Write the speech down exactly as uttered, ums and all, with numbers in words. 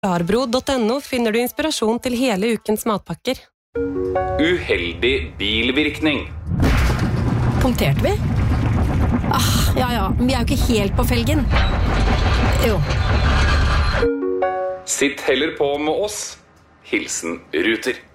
Larbro punktum no finner du inspirasjon til hele ukens matpakker. Uheldig bilvirkning. Punkterte vi? Ah, ja ja, vi er jo ikke helt på felgen. Jo. Sitt heller på med oss. Hilsen Ruter.